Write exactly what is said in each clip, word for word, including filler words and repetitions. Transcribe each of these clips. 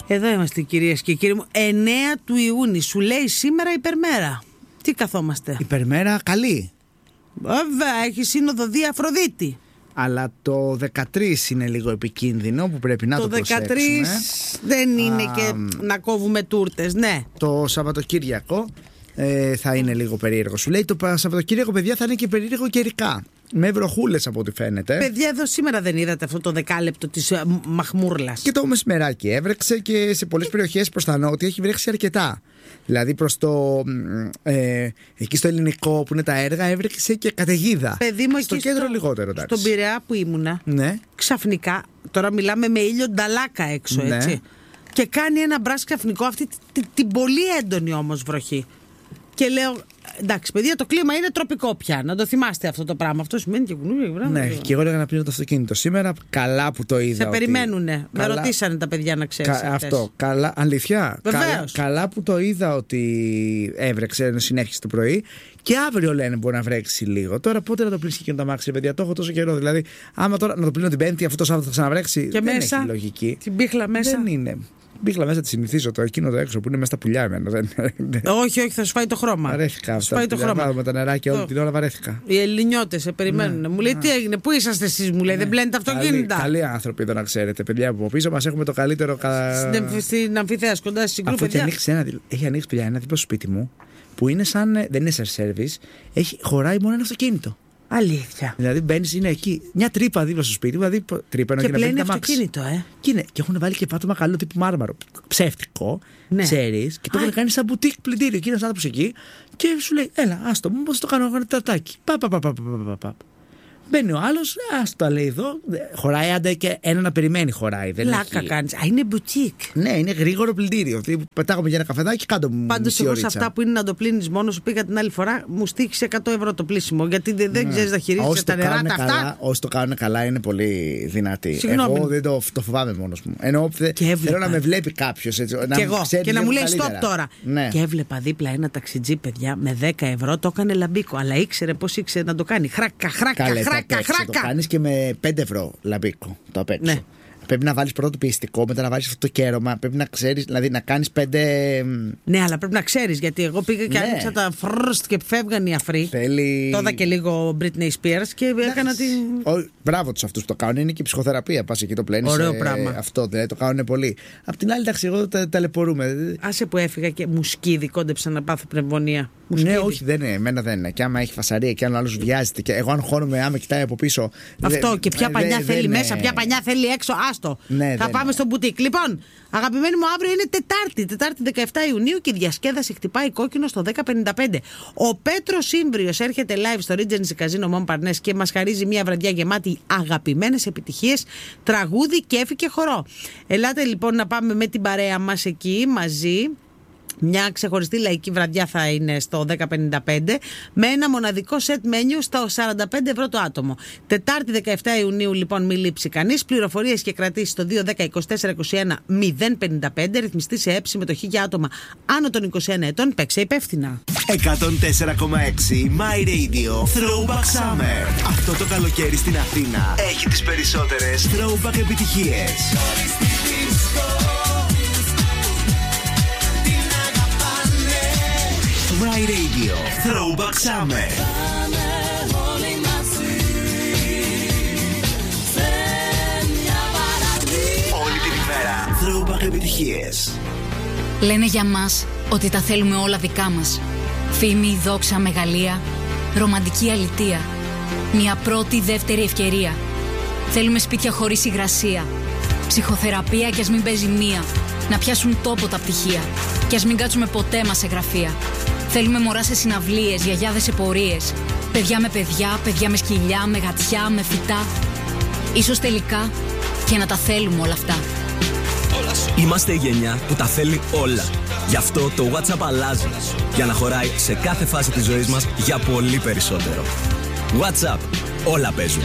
Εδώ είμαστε, κυρίες και κύριοι μου. εννέα του Ιούνιου. Σου λέει σήμερα υπερμέρα. Τι καθόμαστε? Υπερμέρα καλή. Βέβαια, έχει σύνοδο Δία Αφροδίτη. Αλλά το δεκατρείς είναι λίγο επικίνδυνο που πρέπει να το, το προσέξουμε. Το δεκατρείς δεν είναι Α, και να κόβουμε τούρτες, ναι. Το Σαββατοκύριακο ε, θα είναι λίγο περίεργο. Σου λέει το Σαββατοκύριακο, παιδιά, θα είναι και περίεργο καιρικά. Με βροχούλες από ό,τι φαίνεται. Παιδιά, εδώ σήμερα δεν είδατε αυτό το δεκάλεπτο της uh, μαχμούρλας? Και το μεσημεράκι έβρεξε και σε πολλές περιοχές προς τα νότια έχει βρέξει αρκετά. Δηλαδή προς το ε, εκεί στο ελληνικό που είναι τα έργα έβρεξε και καταιγίδα. Παιδί μου, στο εκεί κέντρο στο, λιγότερο. Εντάξει. Στον Πειραιά που ήμουνα, ναι. Ξαφνικά, τώρα μιλάμε με ήλιο νταλάκα έξω, ναι. έτσι. Και κάνει ένα μπρας ξαφνικό αυτή την, την πολύ έντονη όμως βροχή. Και λέω, εντάξει, παιδιά, το κλίμα είναι τροπικό πια. Να το θυμάστε αυτό το πράγμα. Αυτό σημαίνει και κουνούγια πράγμα. Ναι, και εγώ έλεγα να πλύνω το αυτοκίνητο σήμερα. Καλά που το είδα. Σε ότι... περιμένουνε. Καλά... Με ρωτήσανε τα παιδιά να ξέρεις. Κα... Αυτό. Καλά, αλήθεια. Καλά, καλά που το είδα ότι έβρεξε, ενώ συνέχισε το πρωί. Και αύριο λένε μπορεί να βρέξει λίγο. Τώρα πότε να το πλύνει και να το αμάξι, παιδιά? Το έχω τόσο καιρό. Δηλαδή, άμα τώρα να το πλύνω την Πέμπτη, αυτό το Σάββατο θα ξαναβρέξει. Και δεν μέσα, έχει λογική. Την πίχλα μέσα. Δεν είναι. Μπήχλα μέσα τη συνηθίζω το εκείνο το έξω που είναι μέσα στα πουλιά εμένα. Όχι, όχι, θα σου φάει το χρώμα. Βαρέθηκα. Θα σου φάει το χρώμα. Με τα νεράκια όλη την ώρα βαρέθηκα. Οι Ελληνιώτες σε περιμένουν. Ναι. Μου λέει, τι έγινε, πού είσαστε εσείς? Μου λέει, ναι. Δεν μπλένετε αυτοκίνητα. Καλοί, καλοί άνθρωποι εδώ να ξέρετε, παιδιά, από πίσω μας έχουμε το καλύτερο. Στην, στην Αμφιθέας κοντά στη Συγκρού, παιδιά. Έχει ανοίξει, έχει ανοίξει πια ένα δίπλα στο σπίτι μου που είναι σαν. Δεν είναι self-service, έχει, χωράει μόνο ένα αυτοκίνητο. Αλήθεια. Δηλαδή μπαίνει, είναι εκεί. Μια τρύπα δίπλα στο σπίτι, δηλαδή τρύπα και πλένει αυτοκίνητο, ε. Και, είναι, και έχουν βάλει και πάτωμα καλό τύπου μάρμαρο. Ψεύτικο, ναι. Ξέρεις, και το έχουν κάνει σαν μπουτίκ πλυντήριο. Και είναι ένα άνθρωπο εκεί και σου λέει, έλα, άστο, μου πώς το κάνω ένα τατάκι. Πα, πα, πα, πα, πα, πα. Μπαίνει ο άλλος, άστο, λέει εδώ. Χωράει άντε και ένα να περιμένει, χωράει. Λάκα κάνεις. Α, είναι μπουτίκ. Ναι, είναι γρήγορο πλυντήριο. Πετάγομαι για ένα καφεδάκι, κάτω μου. Πάντως, εγώ σε αυτά που είναι να το πλύνεις μόνο σου, πήγα την άλλη φορά, μου στήχησε εκατό ευρώ το πλήσιμο. Γιατί δεν, δεν ξέρεις να χειρίζεσαι τα νερά τα αυτά. Όσοι το κάνουν καλά είναι πολύ δυνατοί. Συγγνώμη. Εγώ δεν το, το φοβάμαι μόνος μου. Ενώ θέλω να με βλέπει κάποιος έτσι. Και εγώ. Και να μου λέει stop τώρα. Ναι. Και έβλεπα δίπλα ένα ταξιτζί, παιδιά, με δέκα ευρώ, το έκανε λαμπίκο. Αλλά ήξερε πώς ήξερε να το κάνει. Χράκα, χράκα, χράκα, χράκα. Το κάνεις και με πέντε ευρώ λαμπίκο το απ' έξω. Ναι. Πρέπει να βάλεις πρώτο το πιεστικό, μετά να βάλεις αυτό το κέρωμα. Πρέπει να ξέρεις, δηλαδή να κάνεις πέντε. Ναι, αλλά πρέπει να ξέρεις, γιατί εγώ πήγα και ναι. Άνοιξα τα φρρρστ και φεύγαν οι αφροί. Θέλει. Το είδα και λίγο Britney Spears και ναι. Έκανα την. Ο... Μπράβο τους αυτούς που το κάνουν, είναι και ψυχοθεραπεία. Πας εκεί το πλένεις. Ωραίο ε... πράγμα. Αυτό δηλαδή το κάνουν πολύ. Απ' την άλλη, εντάξει, εγώ τα ταλαιπωρούμε. Άσε που έφυγα και μου σκύδι, κόντεψα να πάθω πνευμονία. Ναι, όχι, δεν είναι. Εμένα δεν είναι. Και άμα έχει φασαρία και αν ο άλλος βιάζεται. Και εγώ αγχώνομαι, άμα κοιτάει από πίσω. Αυτό δε, και ποια πανιά δε, θέλει δε, μέσα, ποια πανιά θέλει έξω. Άστο. Ναι, θα πάμε στο μπουτίκ. Λοιπόν, αγαπημένοι μου, αύριο είναι Τετάρτη. Τετάρτη δεκαεφτά Ιουνίου και η διασκέδαση χτυπάει κόκκινο στο δέκα πενήντα πέντε. Ο Πέτρος Ήμβριος έρχεται live στο Regency Casino Montparnasse και μας χαρίζει μια βραδιά γεμάτη αγαπημένες επιτυχίες, τραγούδι, κέφι και χορό. Ελάτε λοιπόν να πάμε με την παρέα μας εκεί μαζί. Μια ξεχωριστή λαϊκή βραδιά θα είναι στο δέκα πενήντα πέντε με ένα μοναδικό set menu στο σαράντα πέντε ευρώ το άτομο. Τετάρτη δεκαεφτά Ιουνίου λοιπόν, μη λείψει κανείς. Πληροφορίες και κρατήσεις στο δύο δέκα είκοσι τέσσερα είκοσι ένα μηδέν πενήντα πέντε. Ρυθμιστή σε ΕΠ, συμμετοχή για άτομα άνω των είκοσι ένα ετών. Παίξε υπεύθυνα. εκατόν τέσσερα κόμμα έξι My Radio Throwback Summer. Αυτό το καλοκαίρι στην Αθήνα έχει τις περισσότερες throwback επιτυχίες. My Radio Throwback Summer. Όλη την ημέρα Throwback επιτυχίες. Λένε για μας ότι τα θέλουμε όλα δικά μας. Φήμη, δόξα, μεγαλεία, ρομαντική αλητεία. Μια πρώτη, δεύτερη ευκαιρία. Θέλουμε σπίτια χωρίς υγρασία. Ψυχοθεραπεία κι ας μην παίζει μία. Να πιάσουν τόπο τα πτυχία. Κι ας μην κάτσουμε ποτέ μας σε γραφεία. Θέλουμε μωρά σε συναυλίες, γιαγιάδες σε πορείες. Παιδιά με παιδιά, παιδιά με σκυλιά, με γατιά, με φυτά. Ίσως τελικά και να τα θέλουμε όλα αυτά. Είμαστε η γενιά που τα θέλει όλα. Γι' αυτό το WhatsApp αλλάζει. Για να χωράει σε κάθε φάση της ζωής μας για πολύ περισσότερο. WhatsApp. Όλα παίζουν.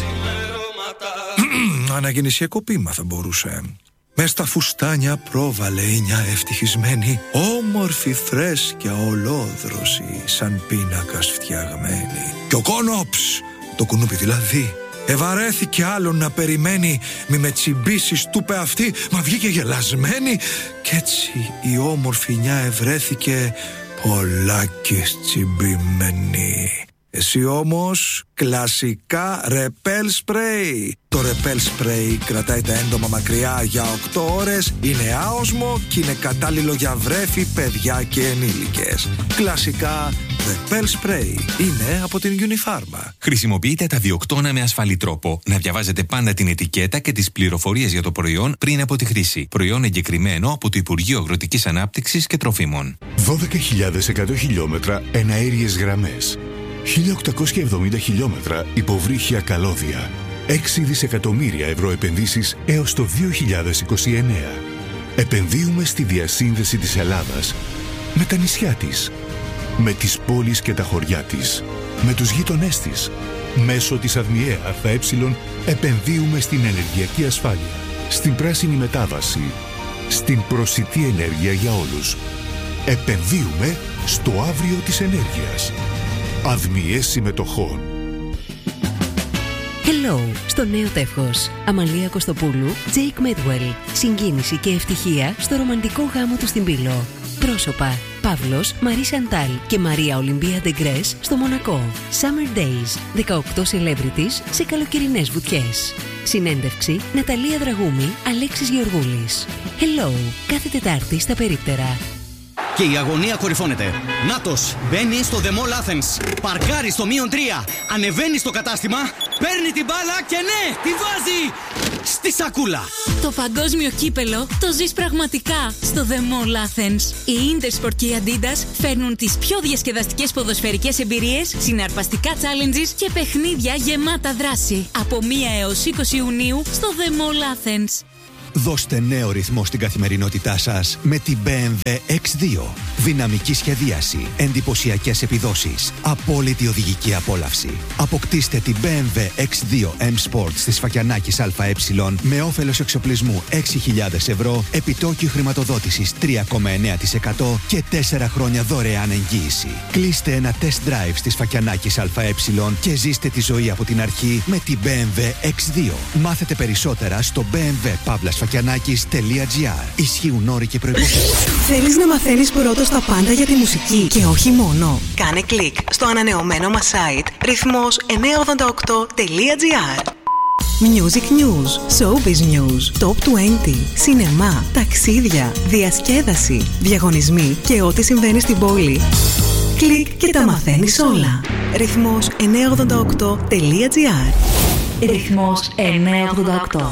Αναγεννησιακό πείμα θα μπορούσε. Μες στα φουστάνια πρόβαλε η μια ευτυχισμένη, όμορφη φρέσκια ολόδρωση, σαν πίνακας φτιαγμένη. Και ο κόνοψ, το κουνούπι δηλαδή, Ευαρέθηκε άλλον να περιμένει. Μη με τσιμπήσεις, του είπε αυτή. Μα βγήκε γελασμένη. Κι έτσι η όμορφη νιά ευρέθηκε πολλάκις τσιμπημένη. Εσύ όμως κλασικά ρεπέλ σπρέι. Το ρεπέλ σπρέι κρατάει τα έντομα μακριά για οκτώ ώρες, είναι άοσμο και είναι κατάλληλο για βρέφη, παιδιά και ενήλικες. Κλασικά ρεπέλ σπρέι είναι από την Unifarma. Χρησιμοποιείτε τα διοκτώνα με ασφαλή τρόπο. Να διαβάζετε πάντα την ετικέτα και τις πληροφορίες για το προϊόν πριν από τη χρήση. Προϊόν εγκεκριμένο από το Υπουργείο Αγροτικής Ανάπτυξης και Τροφίμων. δώδεκα χιλιάδες εκατό χιλιόμετρα εναέριες γραμμές. χίλια οκτακόσια εβδομήντα χιλιόμετρα υποβρύχια καλώδια. έξι δισεκατομμύρια ευρώ επενδύσεις έως το δύο χιλιάδες είκοσι εννέα. Επενδύουμε στη διασύνδεση της Ελλάδας με τα νησιά της, με τις πόλεις και τα χωριά της, με τους γείτονές της. Μέσω της ΑΔΜΙΕ ΑΕ επενδύουμε στην ενεργειακή ασφάλεια, στην πράσινη μετάβαση, στην προσιτή ενέργεια για όλους. Επενδύουμε στο αύριο της ενέργειας. ΑΔΜΙΕ συμμετοχών. Hello, στο νέο τεύχος. Αμαλία Κωστοπούλου, Jake Medwell. Συγκίνηση και ευτυχία στο ρομαντικό γάμο του στην Πύλο. Πρόσωπα: Παύλος, Μαρί Σαντάλ και Μαρία Ολυμπία Ντεγκρές στο Μονακό. Summer Days. δεκαοκτώ celebrities σε καλοκαιρινές βουτιές. Συνέντευξη: Ναταλία Δραγούμη, Αλέξης Γεωργούλης. Hello, κάθε Τετάρτη στα περίπτερα. Και η αγωνία κορυφώνεται. Νάτος μπαίνει στο The Mall Athens. Παρκάρει στο μείον τρία. Ανεβαίνει στο κατάστημα. Παίρνει την μπάλα και ναι, τη βάζει στη σακούλα. Το παγκόσμιο κύπελο το ζεις πραγματικά στο The Mall Athens. Η Intersport και η Adidas φέρνουν τις πιο διασκεδαστικές ποδοσφαιρικές εμπειρίες, συναρπαστικά challenges και παιχνίδια γεμάτα δράση. Από μία έως είκοσι Ιουνίου στο The Mall Athens. Δώστε νέο ρυθμό στην καθημερινότητά σας με την μπι εμ ντάμπλιου εξ δύο. Δυναμική σχεδίαση, εντυπωσιακές επιδόσεις, απόλυτη οδηγική απόλαυση. Αποκτήστε την μπι εμ ντάμπλιου εξ δύο M Sport στη Σφακιανάκης ΑΕ με όφελος εξοπλισμού έξι χιλιάδες ευρώ, επιτόκιο χρηματοδότησης τρία κόμμα εννέα τοις εκατό και τέσσερα χρόνια δωρεάν εγγύηση. Κλείστε ένα test drive στη Σφακιανάκης ΑΕ και ζήστε τη ζωή από την αρχή με την μπι εμ ντάμπλιου εξ δύο. Μάθετε περισσότερα στο μπι εμ ντάμπλιου παύλα σφακιανάκης τελεία τζι άρ. Ισχύουν όροι και προϋποθέσεις. Θέλεις να μαθαίνεις πρώτος τα πάντα για τη μουσική και όχι μόνο? Κάνε κλικ στο ανανεωμένο μας site ρυθμός εννιακόσια ογδόντα οκτώ τελεία τζι άρ. Music News, Showbiz News, Top είκοσι, σινεμά, ταξίδια, διασκέδαση, διαγωνισμοί και ό,τι συμβαίνει στην πόλη. Κλικ και τα μαθαίνεις όλα. Ρυθμός εννιακόσια ογδόντα οκτώ τελεία τζι άρ. Ρυθμός εννιακόσια ογδόντα οκτώ.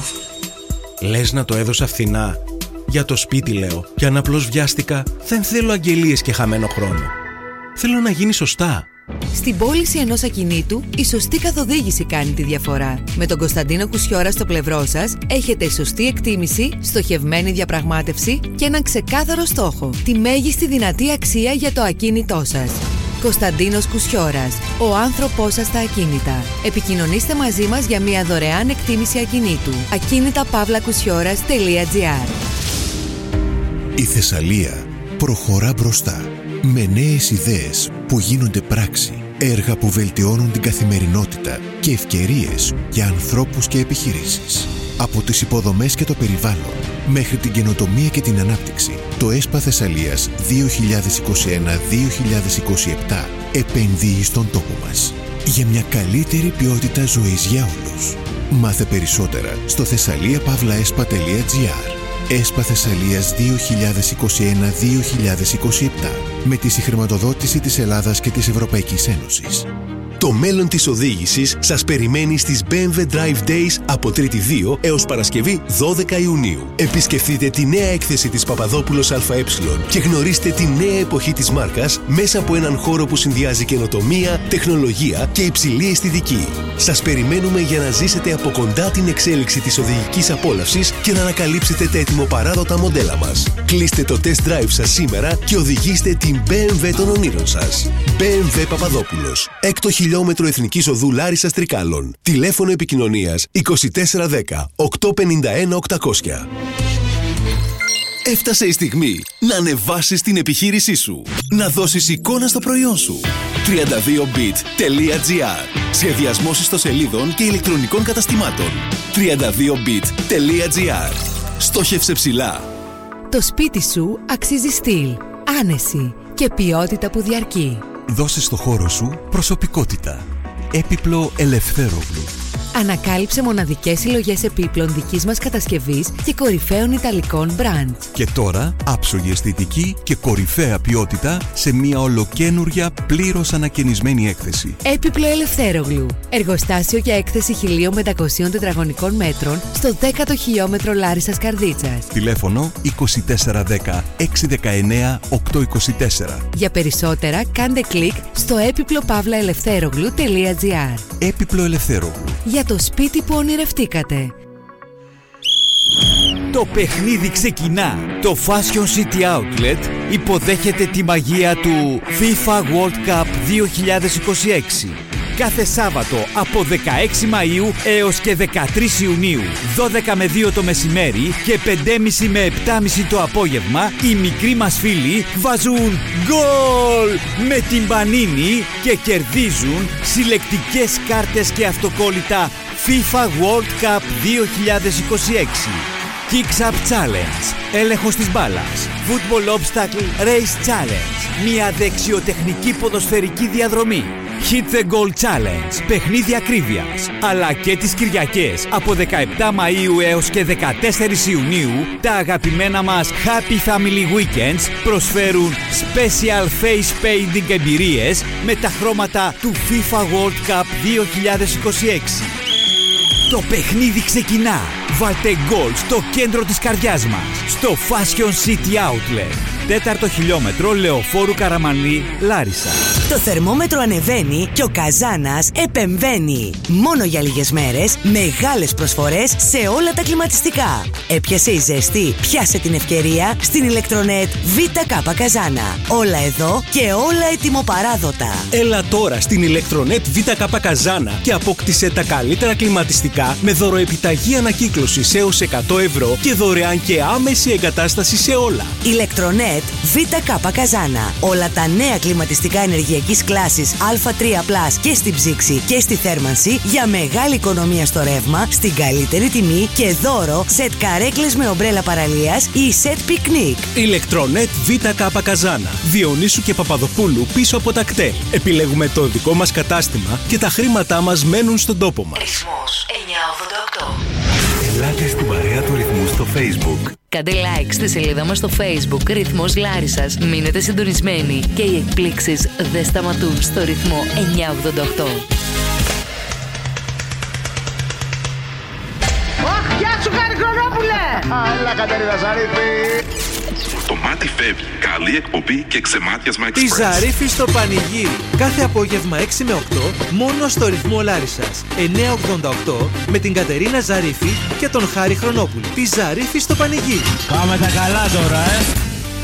Λες να το έδωσα φθηνά? Για το σπίτι λέω. Και αν απλώς βιάστηκα, δεν θέλω αγγελίες και χαμένο χρόνο. Θέλω να γίνει σωστά. Στην πώληση ενός ακινήτου, η σωστή καθοδήγηση κάνει τη διαφορά. Με τον Κωνσταντίνο Κουσιώρα στο πλευρό σας, έχετε σωστή εκτίμηση, στοχευμένη διαπραγμάτευση και έναν ξεκάθαρο στόχο. Τη μέγιστη δυνατή αξία για το ακίνητό σας. Κωνσταντίνος Κουσιώρας, ο άνθρωπός σας στα ακίνητα. Επικοινωνήστε μαζί μας για μια δωρεάν εκτίμηση ακινήτου. ακίνητα παύλα κουσιώρας τελεία τζι άρ. Η Θεσσαλία προχωρά μπροστά με νέες ιδέες που γίνονται πράξη, έργα που βελτιώνουν την καθημερινότητα και ευκαιρίες για ανθρώπους και επιχειρήσεις. Από τις υποδομές και το περιβάλλον μέχρι την καινοτομία και την ανάπτυξη, το ΕΣΠΑ Θεσσαλίας δύο χιλιάδες είκοσι ένα δύο χιλιάδες είκοσι επτά επενδύει στον τόπο μας για μια καλύτερη ποιότητα ζωής για όλους. Μάθε περισσότερα στο θεσσαλία παύλα έσπα τελεία τζι άρ. ΕΣΠΑ Θεσσαλίας δύο χιλιάδες είκοσι ένα δύο χιλιάδες είκοσι επτά με τη συγχρηματοδότηση της Ελλάδας και της Ευρωπαϊκής Ένωσης. Το μέλλον της οδήγησης σας περιμένει στις μπι εμ ντάμπλιου Drive Days από Τρίτη δύο έως Παρασκευή δώδεκα Ιουνίου. Επισκεφτείτε τη νέα έκθεση της Παπαδόπουλος ΑΕ και γνωρίστε τη νέα εποχή της μάρκας μέσα από έναν χώρο που συνδυάζει καινοτομία, τεχνολογία και υψηλή αισθητική. Σας περιμένουμε για να ζήσετε από κοντά την εξέλιξη της οδηγικής απόλαυσης και να ανακαλύψετε τα ετοιμοπαράδοτα μοντέλα μας. Κλείστε το test drive σας σήμερα και οδηγήστε την μπι εμ ντάμπλιου των ονείρων σας. μπι εμ ντάμπλιου Παπαδόπουλος. Έκτο χιλιόμετρο Εθνικής Οδού Λάρισσας Τρικάλων. Τηλέφωνο επικοινωνίας είκοσι τέσσερα δέκα οκτακόσια πενήντα ένα οκτακόσια. Έφτασε η στιγμή να ανεβάσεις την επιχείρησή σου. Να δώσεις εικόνα στο προϊόν σου. τριάντα δύο bit τελεία τζι άρ. Σχεδιασμός ιστοσελίδων και ηλεκτρονικών καταστημάτων. τριάντα δύο bit τελεία τζι άρ. Στόχευσε ψηλά. Το σπίτι σου αξίζει στυλ, άνεση και ποιότητα που διαρκεί. Δώσε στο χώρο σου προσωπικότητα. Έπιπλο Ελευθέρογλου. Ανακάλυψε μοναδικές συλλογές επίπλων δικής μας κατασκευής και κορυφαίων ιταλικών brands. Και τώρα άψογη αισθητική και κορυφαία ποιότητα σε μια ολοκένουργια πλήρως ανακαινισμένη έκθεση. Έπιπλο Ελευθέρογλου. Εργοστάσιο για έκθεση χίλια πεντακόσια τετραγωνικών μέτρων στο δέκατο χιλιόμετρο Λάρισσας Καρδίτσας. Τηλέφωνο είκοσι τέσσερα δέκα έξι δεκαεννέα οκτώ είκοσι τέσσερα. Για περισσότερα κάντε κλικ στο έπιπλο παύλα ελευθέρογλου τελεία τζι άρ. Έπιπλο Ελευθέρογλου. Για το σπίτι που ονειρευτήκατε. Το παιχνίδι ξεκινά. Το Fashion City Outlet υποδέχεται τη μαγεία του FIFA World Cup δύο χιλιάδες είκοσι έξι. Κάθε Σάββατο από δεκαέξι Μαΐου έως και δεκατρείς Ιουνίου, δώδεκα με δύο το μεσημέρι και πέντε και μισή με επτά και μισή το απόγευμα, οι μικροί μας φίλοι βάζουν γκολ με την Πανίνη και κερδίζουν συλλεκτικές κάρτες και αυτοκόλλητα FIFA World Cup δύο χιλιάδες είκοσι έξι. Kicks Up Challenge, έλεγχος της μπάλας, Football Obstacle Race Challenge, μια δεξιοτεχνική ποδοσφαιρική διαδρομή, Hit the Goal Challenge, παιχνίδι ακρίβειας, αλλά και τις Κυριακές από δεκαεπτά Μαΐου έως και δεκατέσσερις Ιουνίου, τα αγαπημένα μας Happy Family Weekends προσφέρουν Special Face Painting εμπειρίες με τα χρώματα του FIFA World Cup δύο χιλιάδες είκοσι έξι. Το παιχνίδι ξεκινά. Βάλτε γκολ στο κέντρο της καρδιάς μας. Στο Fashion City Outlet. Τέταρτο χιλιόμετρο Λεωφόρου Καραμανλή, Λάρισα. Το θερμόμετρο ανεβαίνει και ο Καζάνας επεμβαίνει. Μόνο για λίγες μέρες, μεγάλες προσφορές σε όλα τα κλιματιστικά. Έπιασε η ζέστη, πιάσε την ευκαιρία στην ηλεκτρονέτ ΒΚ Καζάνα. Όλα εδώ και όλα ετοιμοπαράδοτα. Έλα τώρα στην ηλεκτρονέτ ΒΚ Καζάνα και απόκτησε τα καλύτερα κλιματιστικά με δωροεπιταγή ανακύκλωσης έως εκατό ευρώ και δωρεάν και άμεση εγκατάσταση σε όλα. Ηλεκτρονέτ ΒΚ Καζάνα. Όλα τα νέα κλιματιστικά ενεργειακής κλάσης Α τρία πλας και στην ψήξη και στη θέρμανση για μεγάλη οικονομία στο ρεύμα, στην καλύτερη τιμή και δώρο σετ καρέκλες με ομπρέλα παραλίας ή σετ πικνίκ. Ηλεκτρονέτ ΒΚ Καζάνα. Διονύσου και Παπαδοπούλου πίσω από τα κτέλ. Επιλέγουμε το δικό μας κατάστημα και τα χρήματά μας μένουν στον τόπο μας. Ρυθμός εννιακόσια ογδόντα οκτώ. Ελάτε στην παρέα του Ρυθμού στο Facebook. Κάντε like στη σελίδα μας στο Facebook Ρυθμός Λάρισσας. Μείνετε συντονισμένοι και οι εκπλήξεις δεν σταματούν στο Ρυθμό εννιακόσια ογδόντα οκτώ. Ωχ, γεια σου Χαριχρονόπουλε! Άλλα Κατερίνα Ζαρίφη! Το μάτι φεύγει. Καλή εκπομπή και ξεμάτιασμα εξπρές. Τη Ζαρίφη στο πανηγύρι. Κάθε απόγευμα έξι με οκτώ μόνο στο Ρυθμό Λάρισσας εννιακόσια ογδόντα οκτώ με την Κατερίνα Ζαρίφη και τον Χάρη Χρονόπουλο. Τη Ζαρίφη στο πανηγύρι. Πάμε τα καλά τώρα, ε!